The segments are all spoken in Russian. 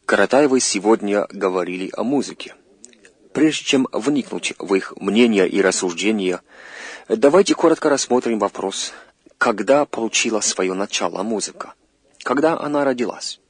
Каратаевы сегодня говорили о музыке. Прежде чем вникнуть в их мнения и рассуждения, давайте коротко рассмотрим вопрос, когда получила свое начало музыка, когда она родилась.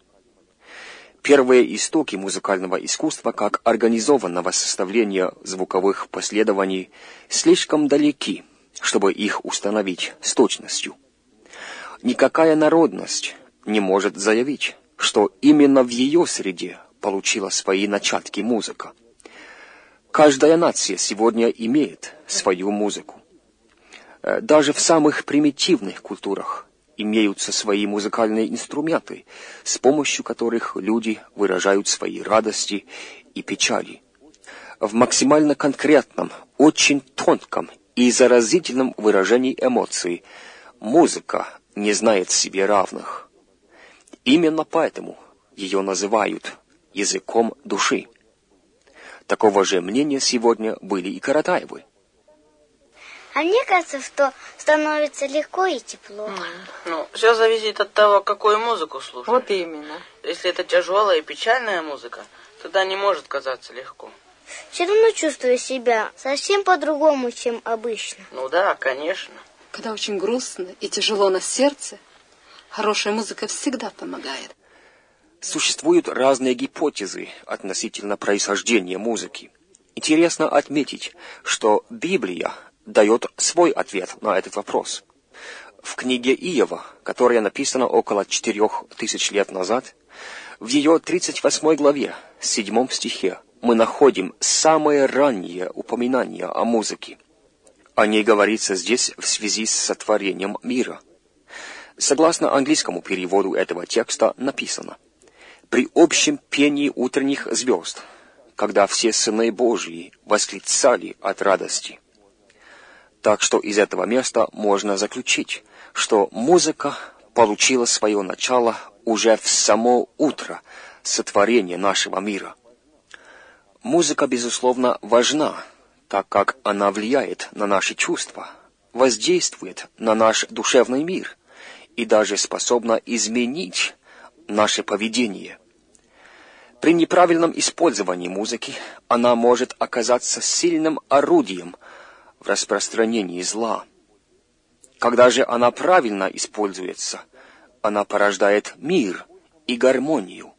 Первые истоки музыкального искусства как организованного составления звуковых последований слишком далеки, чтобы их установить с точностью. Никакая народность не может заявить, что именно в ее среде получила свои начатки музыка. Каждая нация сегодня имеет свою музыку. Даже в самых примитивных культурах имеются свои музыкальные инструменты, с помощью которых люди выражают свои радости и печали. В максимально конкретном, очень тонком и заразительном выражении эмоций музыка не знает себе равных. Именно поэтому ее называют языком души. Такого же мнения сегодня были и Каратаевы. А мне кажется, что становится легко и тепло. Все зависит от того, какую музыку слушаешь. Вот именно. Если это тяжелая и печальная музыка, тогда не может казаться легко. Все равно чувствую себя совсем по-другому, чем обычно. Да, конечно. Когда очень грустно и тяжело на сердце, хорошая музыка всегда помогает. Существуют разные гипотезы относительно происхождения музыки. Интересно отметить, что Библия дает свой ответ на этот вопрос. В книге Иова, которая написана около 4000 лет назад, в ее 38 главе, 7 стихе, мы находим самое раннее упоминание о музыке. О ней говорится здесь в связи с сотворением мира. Согласно английскому переводу этого текста написано: «При общем пении утренних звезд, когда все сыны Божьи восклицали от радости». Так что из этого места можно заключить, что музыка получила свое начало уже в само утро сотворения нашего мира. Музыка, безусловно, важна, так как она влияет на наши чувства, воздействует на наш душевный мир и даже способна изменить наше поведение. При неправильном использовании музыки она может оказаться сильным орудием в распространении зла. Когда же она правильно используется, она порождает мир и гармонию.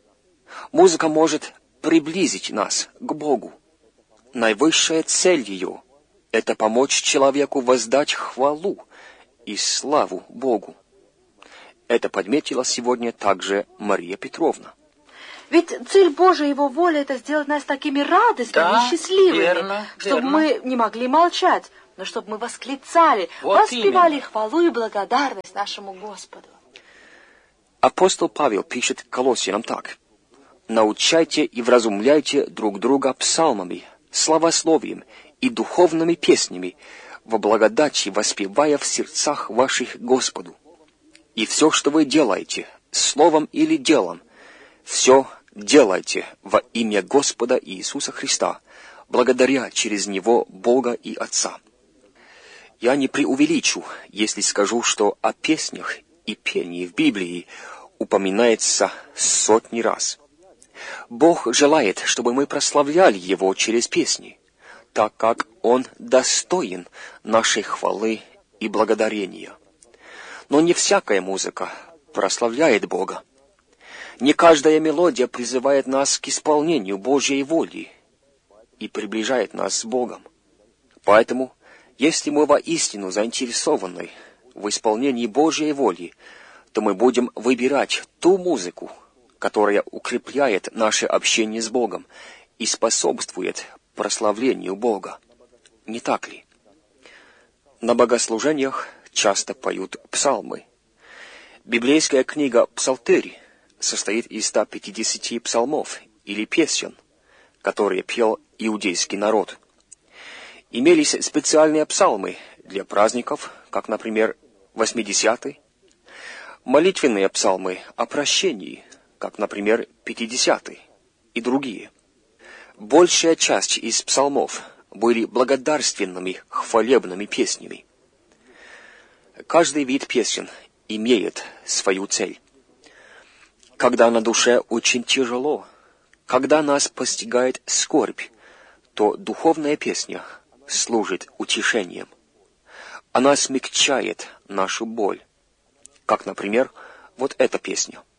Музыка может приблизить нас к Богу. Наивысшая цель ее — это помочь человеку воздать хвалу и славу Богу. Это подметила сегодня также Мария Петровна. Ведь цель Божия, Его воля — это сделать нас такими радостными и счастливыми, верно, чтобы мы не могли молчать, но чтобы мы восклицали, воспевали хвалу и благодарность нашему Господу. Апостол Павел пишет Колоссянам так: «Научайте и вразумляйте друг друга псалмами, славословием и духовными песнями, во благодати воспевая в сердцах ваших Господу. И все, что вы делаете, словом или делом, все делайте во имя Господа Иисуса Христа, благодаря через Него Бога и Отца». Я не преувеличу, если скажу, что о песнях и пении в Библии упоминается сотни раз. Бог желает, чтобы мы прославляли Его через песни, так как Он достоин нашей хвалы и благодарения. Но не всякая музыка прославляет Бога. Не каждая мелодия призывает нас к исполнению Божьей воли и приближает нас с Богом. Поэтому, если мы воистину заинтересованы в исполнении Божьей воли, то мы будем выбирать ту музыку, которая укрепляет наше общение с Богом и способствует прославлению Бога. Не так ли? На богослужениях часто поют псалмы. Библейская книга «Псалтырь» состоит из 150 псалмов или песен, которые пел иудейский народ. Имелись специальные псалмы для праздников, как, например, 80-й, молитвенные псалмы о прощении, как, например, 50-й, и другие. Большая часть из псалмов были благодарственными, хвалебными песнями. Каждый вид песен имеет свою цель. Когда на душе очень тяжело, когда нас постигает скорбь, то духовная песня служит утешением. Она смягчает нашу боль, как, например, вот эта песня.